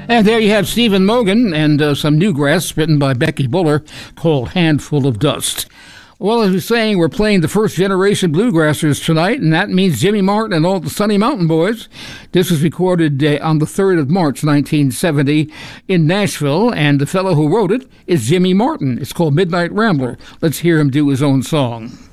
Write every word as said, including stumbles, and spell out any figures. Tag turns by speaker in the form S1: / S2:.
S1: And there you have Stephen Mogan and uh, some newgrass written by Becky Buller called Handful of Dust. Well, as we're saying, we're playing the first generation bluegrassers tonight, and that means Jimmy Martin and all the Sunny Mountain Boys. This was recorded uh, on the third of March, nineteen seventy in Nashville, and the fellow who wrote it is Jimmy Martin. It's called Midnight Rambler. Let's hear him do his own song.